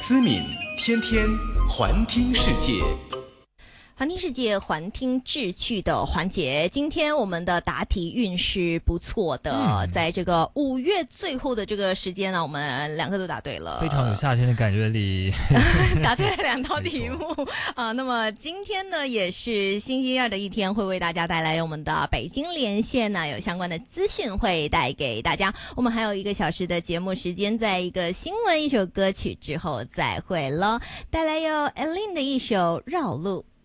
思敏天天环听世界。 环听世界，环听志趣的环节。今天我们的答题运势不错的，在这个5月最后的这个时间呢，我们2个都答对了， 非常有夏天的感觉里答对了2道题目啊。那么今天呢，也是星期二的一天，会为大家带来我们的北京连线呢，有相关的资讯会带给大家。我们还有1个小时的节目时间，在一个新闻、一首歌曲之后再会了，带来有 Elin 的一首《绕路》。